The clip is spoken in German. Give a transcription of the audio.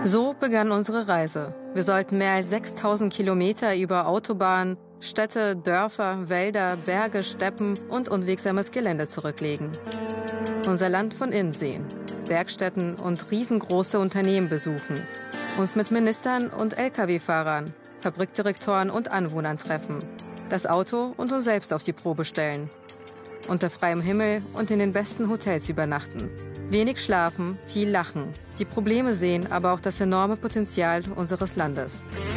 So begann unsere Reise. Wir sollten mehr als 6000 Kilometer über Autobahnen, Städte, Dörfer, Wälder, Berge, Steppen und unwegsames Gelände zurücklegen. Unser Land von innen sehen, Werkstätten und riesengroße Unternehmen besuchen, uns mit Ministern und Lkw-Fahrern, Fabrikdirektoren und Anwohnern treffen, das Auto und uns selbst auf die Probe stellen, unter freiem Himmel und in den besten Hotels übernachten. Wenig schlafen, viel lachen, die Probleme sehen, aber auch das enorme Potenzial unseres Landes.